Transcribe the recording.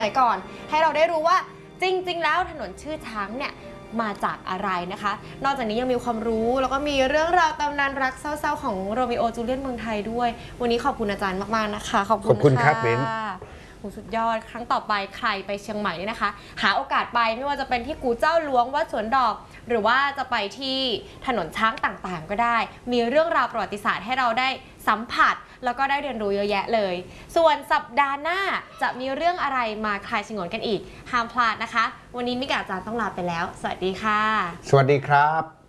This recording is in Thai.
ไหนก่อนให้เราได้รู้ว่าจริงๆแล้วถนนชื่อช้างเนี่ยมาจากอะไรนะคะนอกจากนี้ยังมีความรู้แล้วก็มีเรื่องราวตำนานรักเศร้าๆของโรมิโอจูเลียนเมืองไทยด้วยวันนี้ขอบคุณอาจารย์มากๆนะคะขอบคุณครับเบนสุดยอดครั้งต่อไปใครไปเชียงใหม่นี่นะคะหาโอกาสไปไม่ว่าจะเป็นที่กู่เจ้าหลวงวัดสวนดอกหรือว่าจะไปที่ถนนช้างต่างๆก็ได้มีเรื่องราวประวัติศาสตร์ให้เราได้สัมผัสแล้วก็ได้เรียนรู้เยอะแยะเลยส่วนสัปดาห์หน้าจะมีเรื่องอะไรมาคลายฉงนกันอีกห้ามพลาดนะคะวันนี้มิกกับอาจารย์ต้องลาไปแล้วสวัสดีค่ะสวัสดีครับ